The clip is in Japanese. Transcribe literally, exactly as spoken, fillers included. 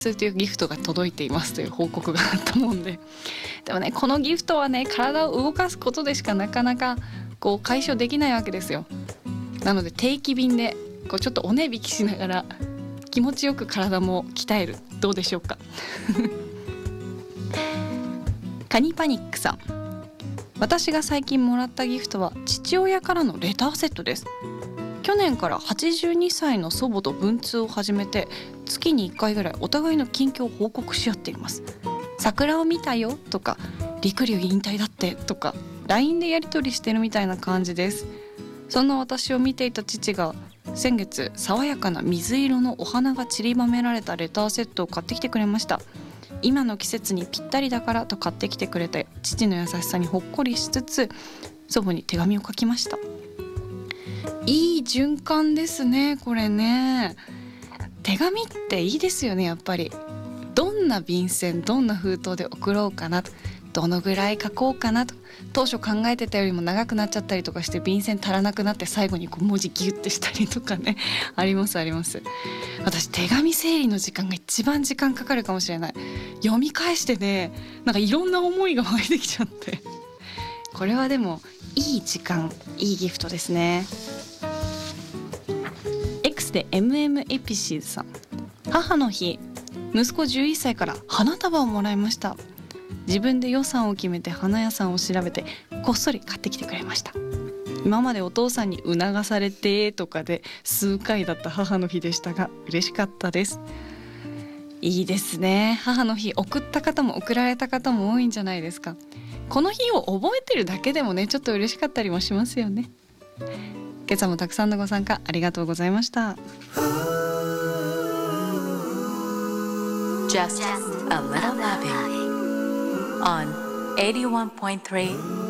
というギフトが届いていますという報告があったもんで、でもねこのギフトはね体を動かすことでしかなかなかこう解消できないわけですよ。なので定期便でこうちょっとお値引きしながら気持ちよく体も鍛える、どうでしょうかカニパニックさん、私が最近もらったギフトは父親からのレターセットです。去年からはちじゅうにさいの祖母と文通を始めて、月にいっかいぐらいお互いの近況を報告し合っています。桜を見たよとか、陸竜引退だってとか ライン でやり取りしてるみたいな感じです。そんな私を見ていた父が先月、爽やかな水色のお花が散りばめられたレターセットを買ってきてくれました。今の季節にぴったりだからと買ってきてくれて、父の優しさにほっこりしつつ祖母に手紙を書きました。いい循環ですねこれね。手紙っていいですよね。やっぱりどんな便箋どんな封筒で送ろうかなと、どのぐらい書こうかなと、当初考えてたよりも長くなっちゃったりとかして便箋足らなくなって最後にこう文字ギュッてしたりとかねありますあります。私手紙整理の時間が一番時間かかるかもしれない。読み返してね、なんかいろんな思いが湧いてきちゃって、これはでもいい時間、いいギフトですね。 X で エムエム エピシーズさん、母の日、息子じゅういっさいから花束をもらいました。自分で予算を決めて花屋さんを調べてこっそり買ってきてくれました。今までお父さんに促されてとかで数回だった母の日でしたが嬉しかったです。いいですね。母の日、送った方も送られた方も多いんじゃないですか。この日を覚えてるだけでもねちょっと嬉しかったりもしますよね。今朝もたくさんのご参加ありがとうございました。 Just a little loving on eighty-one point three